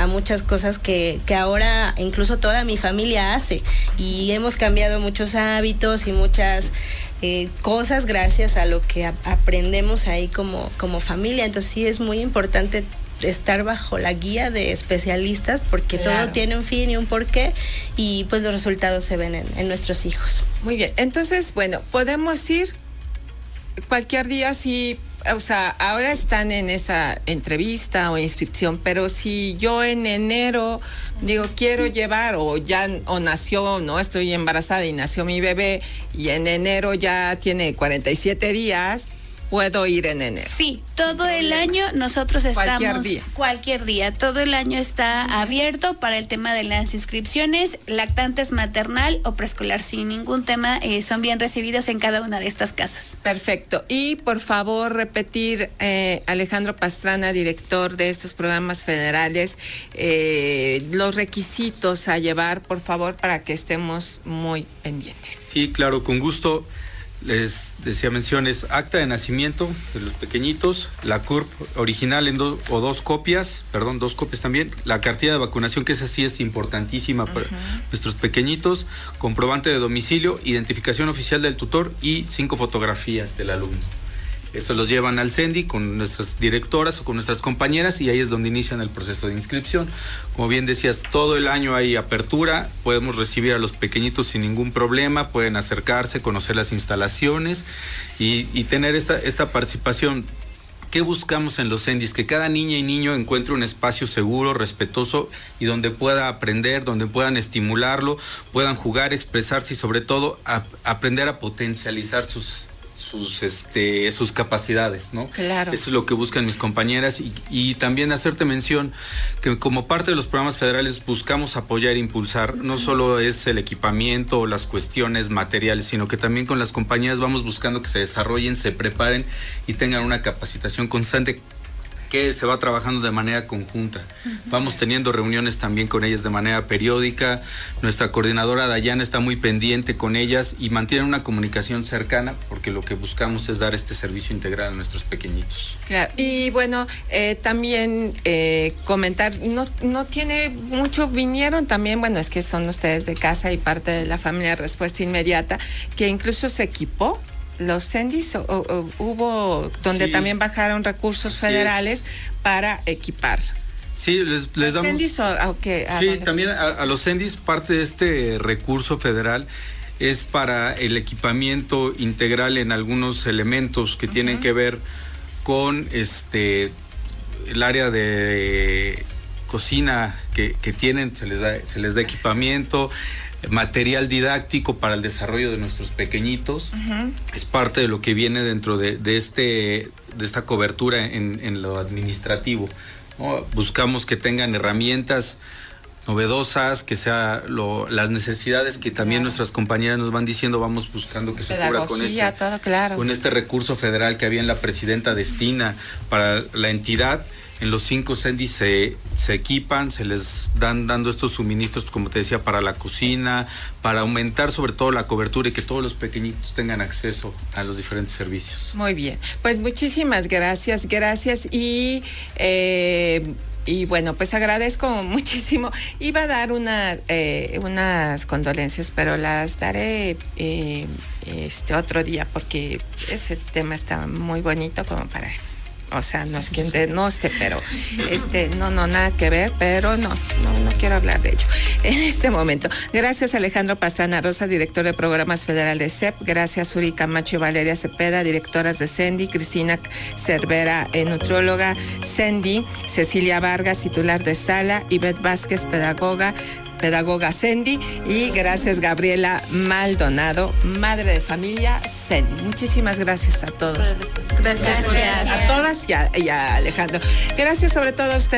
muchas cosas que ahora incluso toda mi familia hace, y hemos cambiado muchos hábitos y muchas cosas gracias a lo que aprendemos ahí como familia. Entonces sí es muy importante estar bajo la guía de especialistas, porque claro, todo tiene un fin y un porqué, y pues los resultados se ven en nuestros hijos. Muy bien, entonces, bueno, podemos ir cualquier día si, o sea, ahora están en esa entrevista o inscripción, pero si yo en enero digo quiero llevar, o nació, no, estoy embarazada y nació mi bebé, y en enero ya tiene 47 días, puedo ir en enero. Sí, todo el año nosotros estamos... Cualquier día. Todo el año está abierto para el tema de las inscripciones, lactantes maternal o preescolar, sin ningún tema, son bien recibidos en cada una de estas casas. Perfecto. Y por favor repetir, Alejandro Pastrana, director de estos programas federales, los requisitos a llevar, por favor, para que estemos muy pendientes. Sí, claro, con gusto. Les decía menciones, acta de nacimiento de los pequeñitos, la CURP original en dos copias también, la cartilla de vacunación, que esa sí es importantísima para nuestros pequeñitos, comprobante de domicilio, identificación oficial del tutor y 5 fotografías del alumno. Estos los llevan al CENDI con nuestras directoras o con nuestras compañeras, y ahí es donde inician el proceso de inscripción. Como bien decías, todo el año hay apertura, podemos recibir a los pequeñitos sin ningún problema, pueden acercarse, conocer las instalaciones y tener esta participación. ¿Qué buscamos en los CENDIs? Que cada niña y niño encuentre un espacio seguro, respetuoso, y donde pueda aprender, donde puedan estimularlo, puedan jugar, expresarse y sobre todo aprender a potencializar sus capacidades, ¿no? Claro. Eso es lo que buscan mis compañeras, y también hacerte mención que como parte de los programas federales buscamos apoyar e impulsar, no solo es el equipamiento o las cuestiones materiales, sino que también con las compañías vamos buscando que se desarrollen, se preparen y tengan una capacitación constante que se va trabajando de manera conjunta. Vamos teniendo reuniones también con ellas de manera periódica. Nuestra coordinadora Dayana está muy pendiente con ellas y mantiene una comunicación cercana, porque lo que buscamos es dar este servicio integral a nuestros pequeñitos. Claro, y bueno, también comentar, no tiene mucho, vinieron también, bueno, es que son ustedes de casa y parte de la familia Respuesta Inmediata, que incluso se equipó los CENDIs, o hubo donde sí, también bajaron recursos federales para equipar. Sí, les damos. ¿CENDIs o qué? Sí, también a los CENDIs parte de este recurso federal es para el equipamiento integral en algunos elementos que tienen que ver con el área de cocina que tienen, se les da equipamiento, material didáctico para el desarrollo de nuestros pequeñitos. Es parte de lo que viene dentro de esta cobertura en lo administrativo, ¿no? Buscamos que tengan herramientas novedosas, que sea las necesidades que también nuestras compañeras nos van diciendo, vamos buscando que se cubra con este recurso federal que había en la presidenta destina para la entidad. En los 5 CENDIs se equipan, se les dando estos suministros, como te decía, para la cocina, para aumentar sobre todo la cobertura y que todos los pequeñitos tengan acceso a los diferentes servicios. Muy bien, pues muchísimas gracias y bueno, pues agradezco muchísimo. Iba a dar unas condolencias, pero las daré otro día, porque ese tema está muy bonito como para... O sea, no es que no esté, pero no, nada que ver, pero no quiero hablar de ello en este momento. Gracias, Alejandro Pastrana Rosa, director de programas federales CEP. Gracias, Uri Camacho y Valeria Cepeda, directoras de CENDI. Cristina Cervera, nutrióloga CENDI. Cecilia Vargas, titular de Sala. Ivette Vázquez, pedagoga CENDI, y gracias, Gabriela Maldonado, madre de familia CENDI. Muchísimas gracias a todos. Gracias. A todas y a Alejandro. Gracias sobre todo a usted.